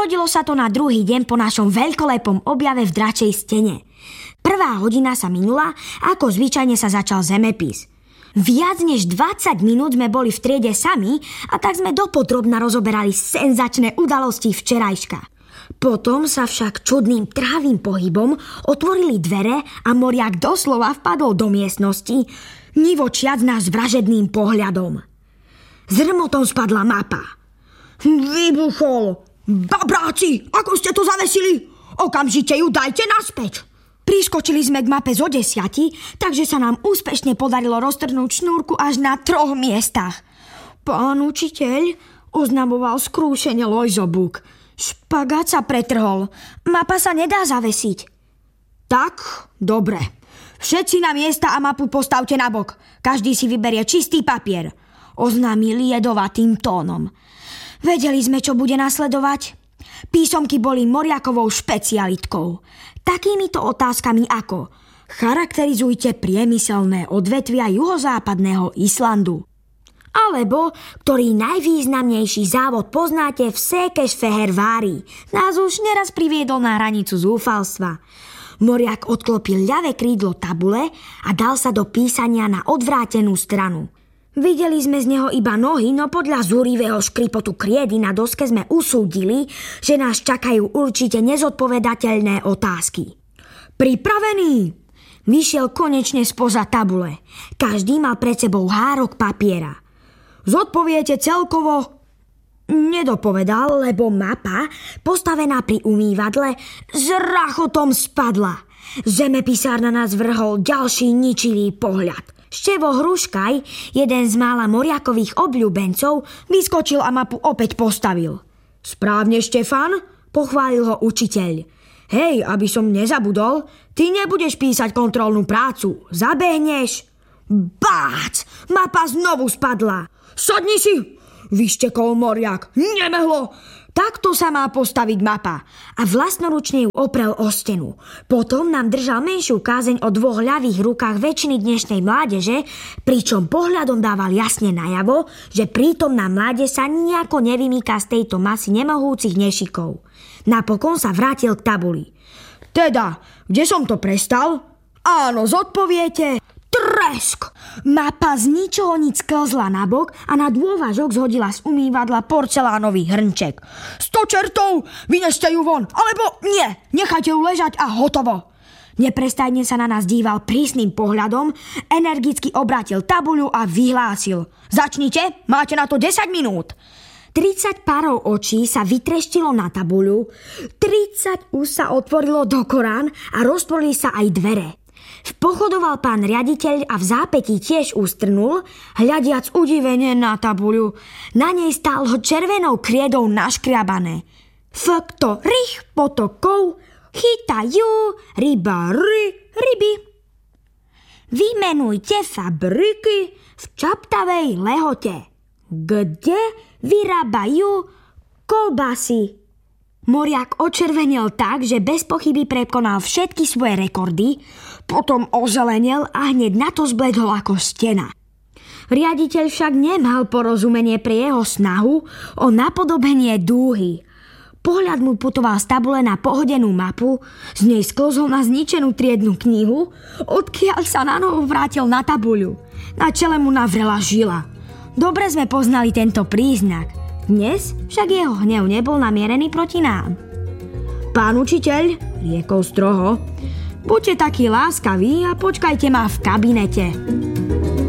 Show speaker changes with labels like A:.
A: Vyhodilo sa to na druhý deň po našom veľkolepom objave v Dračej stene. Prvá hodina sa minula, ako zvyčajne sa začal zemepis. Viac než 20 minút sme boli v triede sami a tak sme dopodrobna rozoberali senzačné udalosti včerajška. Potom sa však čudným trhavým pohybom otvorili dvere a Moriak doslova vpadol do miestnosti, nivočiac nás vražedným pohľadom. S hrmotom spadla mapa. Vybuchol! Babráci, ako ste to zavesili? Okamžite ju dajte naspäť! Priskočili sme k mape zo 10, takže sa nám úspešne podarilo roztrhnúť šnúrku až na 3 miestach. Pán učiteľ, oznamoval skrúšene Lojzobuk. Špagát sa pretrhol. Mapa sa nedá zavesiť. Tak, dobre. Všetci na miesta a mapu postavte nabok. Každý si vyberie čistý papier, oznámil jedovatým tónom. Vedeli sme, čo bude nasledovať. Písomky boli Moriakovou špecialitkou. Takýmito otázkami ako: charakterizujte priemyselné odvetvia juhozápadného Islandu. Alebo ktorý najvýznamnejší závod poznáte v Sekesfehervári. Nás už neraz priviedol na hranicu zúfalstva. Moriak odklopil ľavé krídlo tabule a dal sa do písania na odvrátenú stranu. Videli sme z neho iba nohy, no podľa zúrivého škripotu kriedy na doske sme usúdili, že nás čakajú určite nezodpovedateľné otázky. Pripravený! Vyšiel konečne spoza tabule. Každý mal pred sebou hárok papiera. Zodpoviete celkovo? Nedopovedal, lebo mapa, postavená pri umývadle, s rachotom spadla. Zemepisár na nás vrhol ďalší ničivý pohľad. Števo Hruškaj, jeden z mála Moriakových obľúbencov, vyskočil a mapu opäť postavil. Správne, Štefan, pochválil ho učiteľ. Hej, aby som nezabudol, ty nebudeš písať kontrolnú prácu, zabehneš. Bác! Mapa znovu spadla. Sadni si! Vyštekol Moriak. Nemehlo! Takto sa má postaviť mapa. A vlastnoručne ju oprel o stenu. Potom nám držal menšiu kázeň o 2 ľavých rukách väčšiny dnešnej mládeže, pričom pohľadom dával jasne najavo, že prítomná mládež sa nejako nevymýka z tejto masy nemohúcich nešikov. Napokon sa vrátil k tabuli. Teda, kde som to prestal? Áno, zodpoviete. Tresk! Mapa z ničoho nič sklzla nabok a na dôvažok zhodila z umývadla porcelánový hrnček. 100 čertov! Vyneste ju von! Alebo nie! Nechajte ju ležať a hotovo! Neprestajne sa na nás díval prísnym pohľadom, energicky obrátil tabuľu a vyhlásil. Začnite, máte na to 10 minút. 30 párov očí sa vytreštilo na tabuľu, 30 už sa otvorilo do Korán a roztvorili sa aj dvere. Pochodoval pán riaditeľ a v zápätí tiež ustrnul, hľadiac udivene na tabuľu. Na nej stálo červenou kriedou naškriabané. Faktorich potokov chytajú ryby. Vymenujte fabriky v Čaptavej Lehote, kde vyrábajú kolbasy. Moriak očervenil tak, že bez pochyby prekonal všetky svoje rekordy, potom ozelenel a hneď na to zbledol ako stena. Riaditeľ však nemal porozumenie pre jeho snahu o napodobenie dúhy. Pohľad mu putoval z tabule na pohodenú mapu, z nej sklzol na zničenú triednu knihu, odkiaľ sa na novo vrátil na tabuľu. Na čele mu navrela žila. Dobre sme poznali tento príznak. Dnes však jeho hnev nebol namierený proti nám. Pán učiteľ, riekol stroho, buďte taký láskaví a počkajte ma v kabinete.